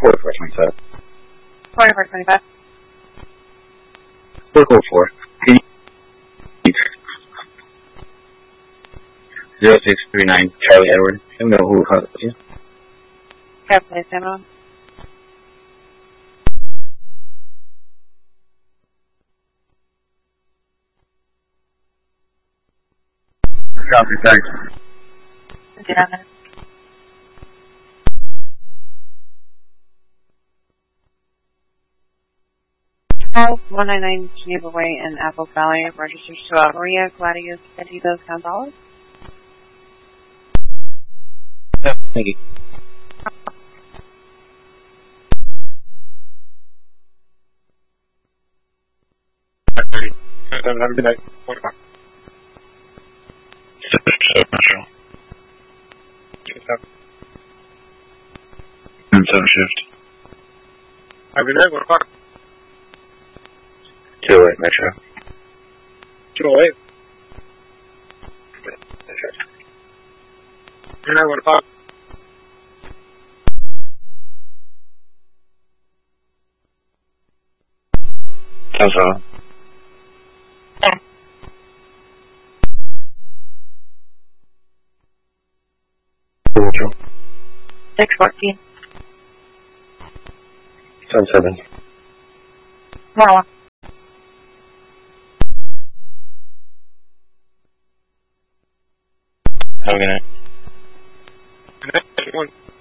4425. 4425. 404. 0639 Charlie Edward. Let me know who called you. Okay, please stand on. Copy, thanks. 59 minutes. House 199 Geneva Way in Apple Valley registers to Maria Gladius Petitos Gonzalez. Yeah, thank you. Have a good night. What o'clock? Metro. 7 shift. Have a good night. What o'clock? 208 Metro. 208. Good night. What o'clock? How's that? 614. 7. Marla. Have a good night. Good night, everyone.